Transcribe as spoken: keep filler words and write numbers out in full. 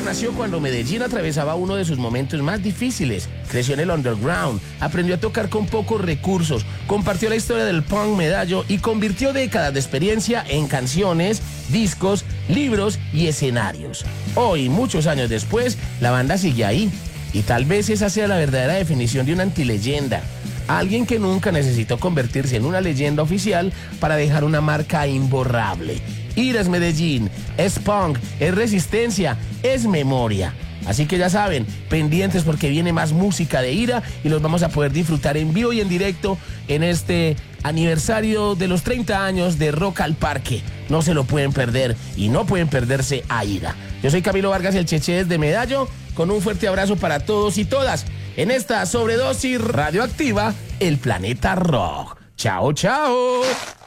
nació cuando Medellín atravesaba uno de sus momentos más difíciles. Creció en el underground, aprendió a tocar con pocos recursos, compartió la historia del punk medallo y convirtió décadas de experiencia en canciones, discos, libros y escenarios. Hoy, muchos años después, la banda sigue ahí. Y tal vez esa sea la verdadera definición de una antileyenda. Alguien que nunca necesitó convertirse en una leyenda oficial para dejar una marca imborrable. Ira es Medellín, es punk, es resistencia, es memoria. Así que ya saben, pendientes porque viene más música de Ira y los vamos a poder disfrutar en vivo y en directo en este aniversario de los treinta años de Rock al Parque. No se lo pueden perder y no pueden perderse a Ira. Yo soy Camilo Vargas, el Cheche desde Medallo, con un fuerte abrazo para todos y todas en esta sobredosis radioactiva, el planeta rock. Chao, chao.